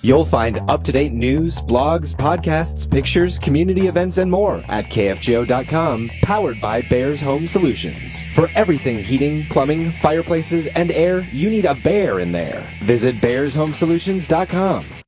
You'll find up-to-date news, blogs, podcasts, pictures, community events, and more at KFGO.com, powered by Bears Home Solutions. For everything heating, plumbing, fireplaces, and air, you need a bear in there. Visit BearsHomeSolutions.com.